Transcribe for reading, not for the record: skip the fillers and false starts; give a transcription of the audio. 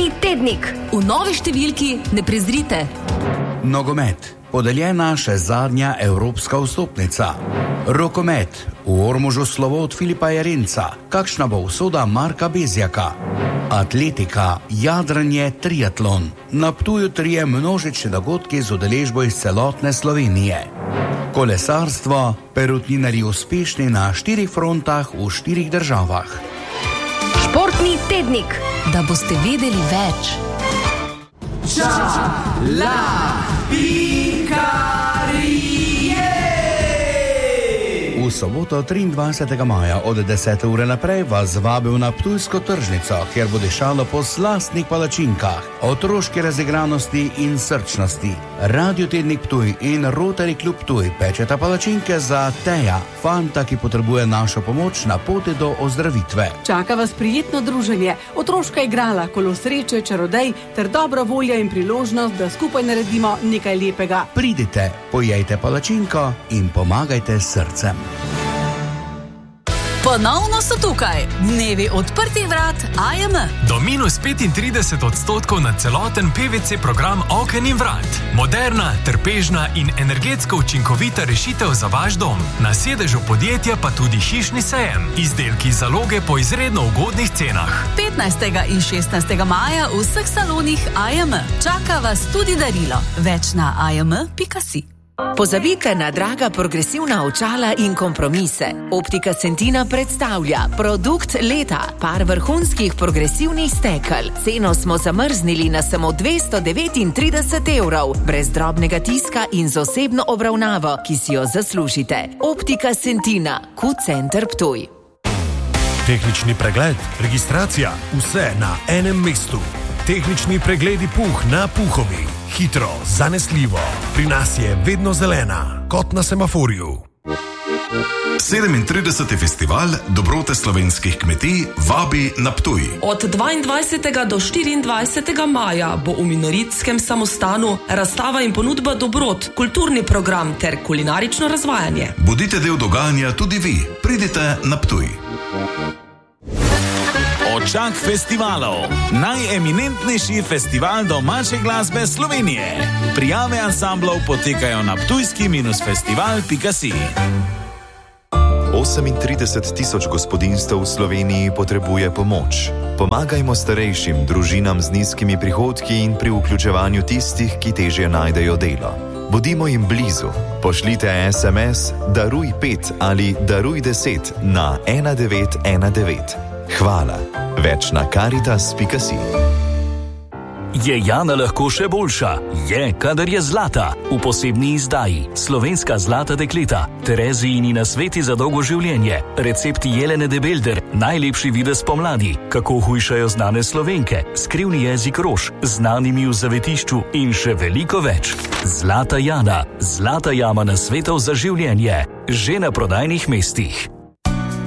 Športni tednik. V novi številki ne prezrite. Nogomet. Podeljena še zadnja evropska vstopnica. Rokomet. V Ormožu slovo od Filipa Jerenca. Kakšna bo usoda Marka Bezjaka? Atletika, jadranje, triatlon. Na Ptuju 3 množični dogodki z udeležbo iz celotne Slovenije. Kolesarstvo, perutninarji uspešni na 4 frontah v 4 državah. Športni tednik. Da boste vedeli več. V soboto 23. maja od 10. ure naprej vas vabil na ptujsko tržnico, kjer bo dišalo po slastnih palačinkah, otroški razigranosti in srčnosti. Radio Tednik Ptuj in Rotary Klub Ptuj pečeta palačinke za Teja, fanta, ki potrebuje našo pomoč na poti do ozdravitve. Čaka vas prijetno druženje, otroška igrala, kolo sreče, čarodej ter dobra volja in priložnost, da skupaj naredimo nekaj lepega. Pridite, pojejte palačinko in pomagajte srcem. Ponovno so tukaj dnevi odprtih vrat AJM. Do -35% na celoten PVC program oken in vrat. Moderna, trpežna in energetsko učinkovita rešitev za vaš dom. Na sedežu podjetja pa tudi hišni sejem. Izdelki zaloge po izredno ugodnih cenah. 15. in 16. maja v vseh salonih AJM. Čaka vas tudi darilo. Več na ajm.si. Pozabite na draga progresivna očala in kompromise. Optika Centina predstavlja produkt leta, par vrhunskih progresivnih stekel. Ceno smo zamrznili na samo 239 evrov, brez drobnega tiska in z osebno obravnavo, ki si jo zaslužite. Optika Centina, Q-Center Ptuj. Tehnični pregled, registracija, vse na enem mestu. Tehnični pregledi puh na Puhovi. Hitro, zanesljivo. Pri nas je vedno zelena, kot na semaforju. 37. festival dobrote slovenskih kmetij vabi na Ptuj. Od 22. do 24. maja bo v Minoritskem samostanu razstava in ponudba dobrot, kulturni program ter kulinarično razvajanje. Bodite del dogajanja tudi vi. Pridite na Ptuj. Očak festivalov. Najeminentnejši festival domače glasbe Slovenije. Prijave ansamblov potekajo na ptujski-festival.si. 38.000 gospodinjstev v Sloveniji potrebuje pomoč. Pomagajmo starejšim, družinam z nizkimi prihodki in pri vključevanju tistih, ki težje najdejo delo. Bodimo jim blizu. Pošljite SMS Daruj 5 ali Daruj 10 na 1919. Hvala. Več na Caritas.si. Je Jana lahko še boljša? Je, kadar je zlata. V posebni izdaji Slovenska zlata dekleta, Terezijini nasveti za dolgo življenje, recepti Jelene de Belder, najlepši videz pomladi, kako hujšajo znane Slovenke, skrivni jezik rož, znanimi v zavetišču in še veliko več. Zlata Jana, zlata jama nasvetov za življenje, že na prodajnih mestih.